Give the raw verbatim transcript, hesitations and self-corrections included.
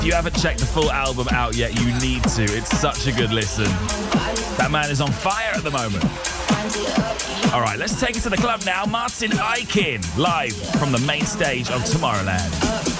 If you haven't checked the full album out yet, you need to. It's such a good listen. That man is on fire at the moment. All right, let's take it to the club now. Martin Ikin, live from the main stage of Tomorrowland.